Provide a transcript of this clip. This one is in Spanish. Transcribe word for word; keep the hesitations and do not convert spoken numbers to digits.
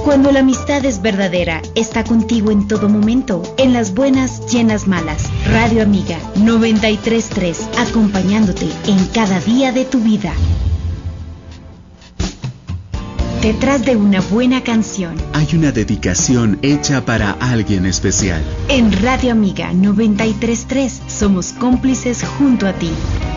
Cuando la amistad es verdadera, está contigo en todo momento, en las buenas y en las malas. Radio Amiga noventa y tres punto tres, acompañándote en cada día de tu vida. Detrás de una buena canción hay una dedicación hecha para alguien especial. En Radio Amiga noventa y tres punto tres somos cómplices junto a ti.